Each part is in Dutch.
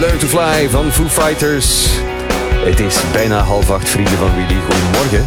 Learn to Fly van Foo Fighters. Het is bijna 7:30, vrienden van Willy. Goedemorgen.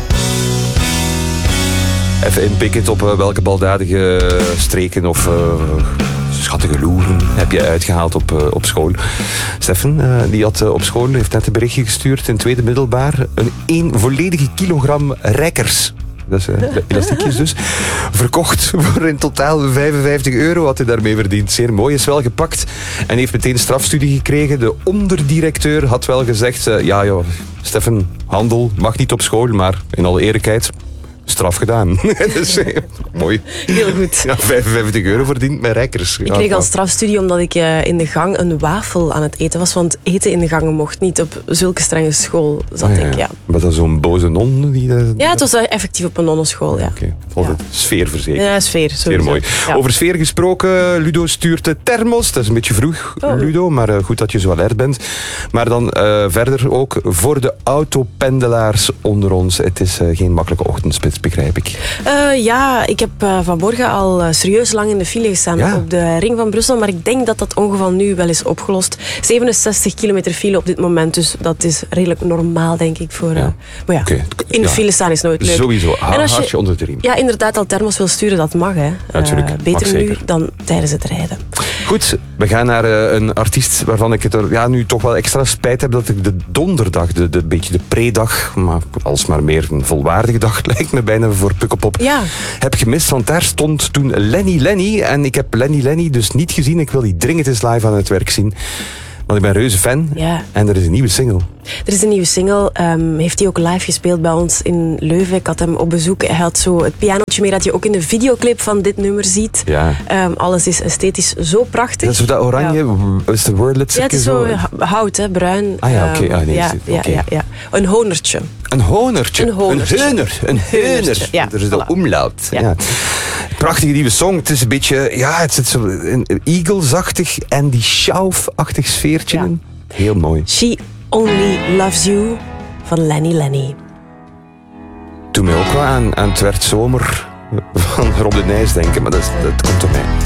Even inpikken op welke baldadige streken of schattige loeren heb je uitgehaald op school. Stefan, die had op school, heeft net een berichtje gestuurd in tweede middelbaar. een volledige kilogram rekkers. Dat is elastiekjes dus. Verkocht voor in totaal €55 had hij daarmee verdiend. Zeer mooi, is wel gepakt en heeft meteen strafstudie gekregen. De onderdirecteur had wel gezegd, ja joh, Stefan, handel mag niet op school, maar in alle eerlijkheid, straf gedaan. Dus, mooi. Heel goed. Ja, €55 verdiend met rekkers. Ik kreeg al strafstudie omdat ik in de gang een wafel aan het eten was. Want eten in de gangen mocht niet. Op zulke strenge school zat ik, ja. Maar dat is zo'n boze non? Ja, het was effectief op een nonnenschool, ja. Oké. Altijd sfeer verzekerd. Ja, sfeer, sowieso. Zeer mooi. Ja. Over sfeer gesproken, Ludo stuurt de thermos. Dat is een beetje vroeg, Ludo, maar goed dat je zo alert bent. Maar dan verder ook voor de autopendelaars onder ons. Het is geen makkelijke ochtendspits, begrijp ik. Ja, ik heb vanmorgen al serieus lang in de file gestaan op de ring van Brussel. Maar ik denk dat dat ongeval nu wel is opgelost. 67 kilometer file op dit moment. Dus dat is redelijk normaal, denk ik. Voor, Maar ja, in de file staan is nooit leuk. Sowieso. En als je onder de riem. Ja, inderdaad, al thermos wil sturen, dat mag. Hè. Natuurlijk. Beter mag nu zeker. dan tijdens het rijden. Goed, we gaan naar een artiest waarvan ik het er nu toch wel extra spijt heb dat ik de donderdag, de beetje de pre-dag, maar alsmaar meer een volwaardige dag lijkt me bijna voor Pukkelpop, heb gemist. Want daar stond toen Lenny en ik heb Lenny dus niet gezien. Ik wil die dringend eens live aan het werk zien. Want ik ben reuze fan. Ja. En er is een nieuwe single. Er is een nieuwe single. Heeft hij ook live gespeeld bij ons in Leuven. Ik had hem op bezoek. Hij had zo het pianootje mee dat je ook in de videoclip van dit nummer ziet. Ja. Alles is esthetisch zo prachtig. Dat is zo dat oranje, is de wordlet? Ja, het is zo hout, hè, bruin. Ah ja, oké. Ja. Een honertje. Een honertje. Een heuner. Ja, er is de omlaut. Ja. Ja. Prachtige nieuwe song. Het is een beetje, het zit zo een Eagles-achtig en die Schauf-achtig sfeertje in. Heel mooi. She Only Loves You van Lenny. Doe mij ook wel aan het werd zomer van Rob de Nijs denken, maar dat komt erbij.